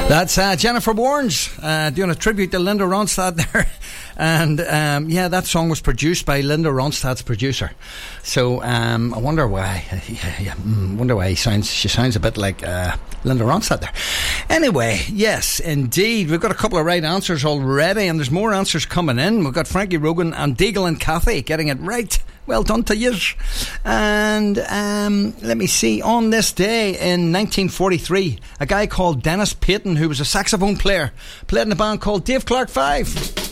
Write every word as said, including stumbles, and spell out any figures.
That's uh, Jennifer Warnes uh, doing a tribute to Linda Ronstadt there. And um, yeah, that song was produced by Linda Ronstadt's producer. So um, I wonder why. Yeah, yeah, wonder why he sounds. She sounds a bit like uh, Linda Ronstadt there. Anyway, yes, indeed, we've got a couple of right answers already, and there's more answers coming in. We've got Frankie Rogan and Deagle and Cathy getting it right. Well done to you. And um, let me see. On this day in nineteen forty-three, a guy called Dennis Payton, who was a saxophone player, played in a band called Dave Clark Five.